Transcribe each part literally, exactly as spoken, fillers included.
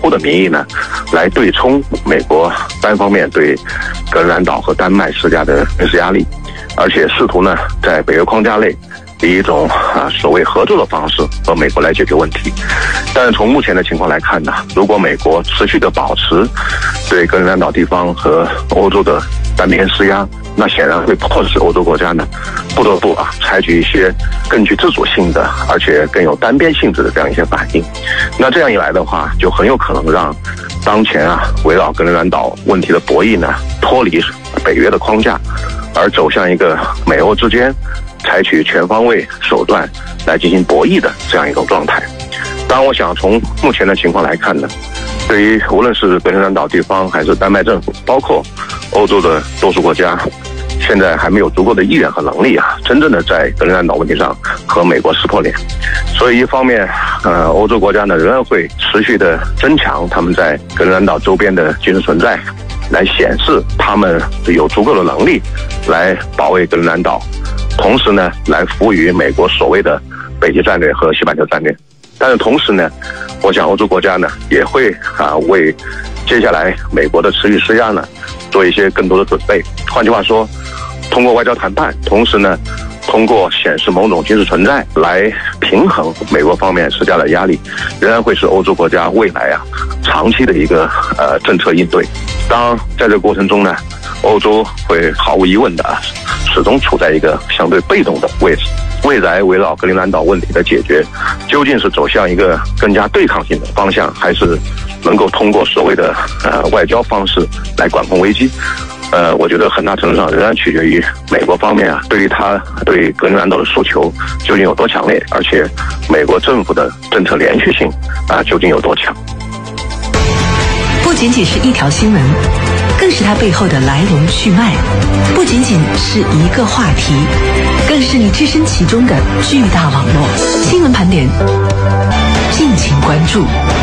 护的名义呢，来对冲美国单方面对格陵兰岛和丹麦施加的军事压力，而且试图呢在北约框架内以一种啊所谓合作的方式和美国来解决问题。但是从目前的情况来看呢，如果美国持续的保持对格陵兰岛地方和欧洲的单边施压，那显然会迫使欧洲国家呢不得不啊采取一些更具自主性的而且更有单边性质的这样一些反应。那这样一来的话，就很有可能让当前啊围绕格陵兰岛问题的博弈呢脱离北约的框架，而走向一个美欧之间采取全方位手段来进行博弈的这样一种状态。当然我想从目前的情况来看呢，对于无论是格陵兰岛地方还是丹麦政府，包括欧洲的多数国家，现在还没有足够的意愿和能力啊，真正的在格陵兰岛问题上和美国撕破脸。所以一方面呃，欧洲国家呢仍然会持续的增强他们在格陵兰岛周边的军事存在，来显示他们有足够的能力来保卫格陵兰岛，同时呢来服务于美国所谓的北极战略和西半球战略。但是同时呢，我想欧洲国家呢也会啊为接下来美国的持续施压呢做一些更多的准备。换句话说，通过外交谈判，同时呢通过显示某种军事存在来平衡美国方面施加的压力，仍然会是欧洲国家未来啊长期的一个呃政策应对。当然在这个过程中呢，欧洲会毫无疑问的始终处在一个相对被动的位置。未来围绕格陵兰岛问题的解决，究竟是走向一个更加对抗性的方向，还是能够通过所谓的呃外交方式来管控危机？呃，我觉得很大程度上仍然取决于美国方面啊，对于他对格陵兰岛的诉求究竟有多强烈，而且美国政府的政策连续性啊究竟有多强。 不仅仅是一条新闻，更是它背后的来龙去脉；不仅仅是一个话题，更是你置身其中的巨大网络。新闻盘点，敬请关注。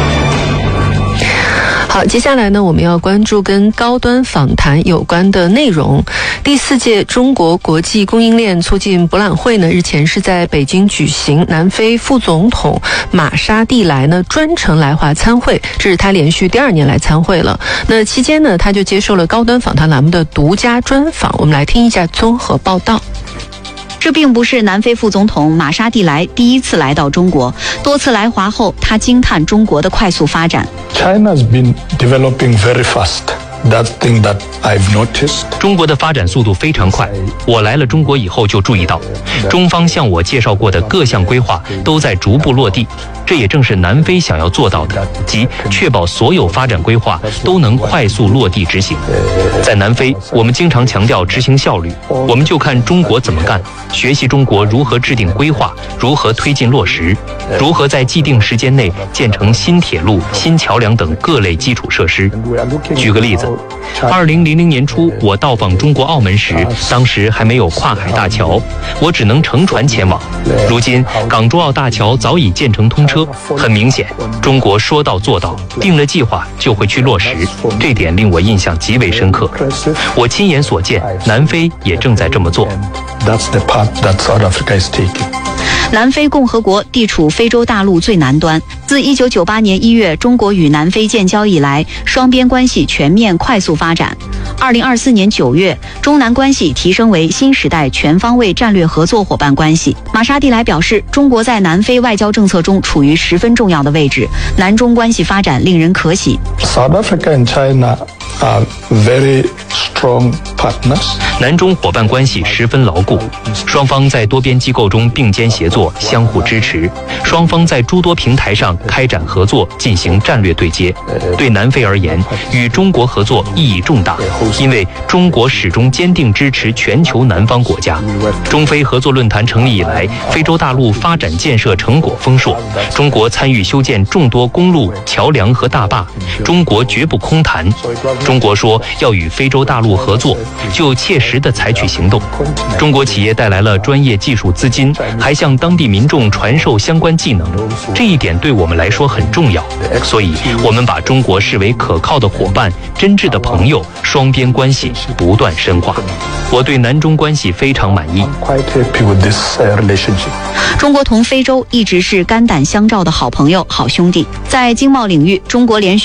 好，接下来呢，我们要关注跟高端访谈有关的内容。第四届中国国际供应链促进博览会呢，日前是在北京举行。南非副总统马沙蒂莱呢，专程来华参会，这是他连续第二年来参会了。那期间呢，他就接受了高端访谈栏目的独家专访。我们来听一下综合报道。 这并不是南非副总统马沙蒂莱第一次来到中国，多次来华后，他惊叹中国的快速发展。 China's been developing very fast. That thing that I've noticed. 中国的发展速度非常快，我来了中国以后就注意到，中方向我介绍过的各项规划都在逐步落地，这也正是南非想要做到的，即确保所有发展规划都能快速落地执行。在南非，我们经常强调执行效率，我们就看中国怎么干，学习中国如何制定规划，如何推进落实，如何在既定时间内建成新铁路、新桥梁等各类基础设施。举个例子，二零零零年初，我到访中国澳门时，当时还没有跨海大桥，我只能乘船前往。如今，港珠澳大桥早已建成通车，很明显，中国说到做到，定了计划就会去落实，这点令我印象极为深刻。我亲眼所见，南非也正在这么做。 That's the path that South Africa is taking. 南非共和国地处非洲大陆最南端，自一九九八年一月中国与南非建交以来，双边关系全面快速发展。二零二四年九月，中南关系提升为新时代全方位战略合作伙伴关系。马沙蒂莱表示，中国在南非外交政策中处于十分重要的位置，南中关系发展令人可喜。 South Africa and China are very strong partners. 南中伙伴关系十分牢固，双方在多边机构中并肩协作，相互支持，双方在诸多平台上开展合作，进行战略对接。对南非而言，与中国合作意义重大，因为中国始终坚定支持全球南方国家。中非合作论坛成立以来，非洲大陆发展建设成果丰硕，中国参与修建众多公路、桥梁和大坝，中国绝不空谈。中国说要与非洲大陆合作，就切实地采取行动。中国企业带来了专业技术资金，还向当地民众传授相关技能，这一点对我们来说很重要。所以，我们把中国视为可靠的伙伴、真挚的朋友，双边关系不断深化。我对南中关系非常满意。 中国同非洲一直是肝胆相照的好朋友、好兄弟。在经贸领域，中国连续